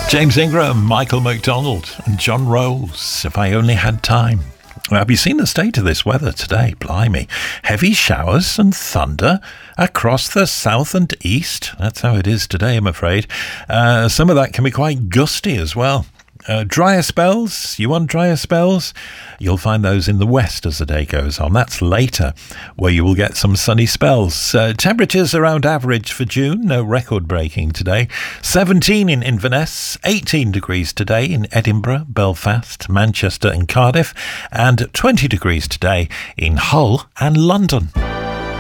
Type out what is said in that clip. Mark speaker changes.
Speaker 1: James Ingram, Michael McDonald and John Rolls, If I Only Had Time. Have you seen the state of this weather today? Blimey. Heavy showers and thunder across the south and east. That's how it is today, I'm afraid. Some of that can be quite gusty as well. Drier spells. You want drier spells? You'll find those in the west as the day goes on. That's later, where you will get some sunny spells. Temperatures around average for June. No record breaking today. 17 in Inverness, 18 degrees today in Edinburgh, Belfast, Manchester and Cardiff, and 20 degrees today in Hull and London.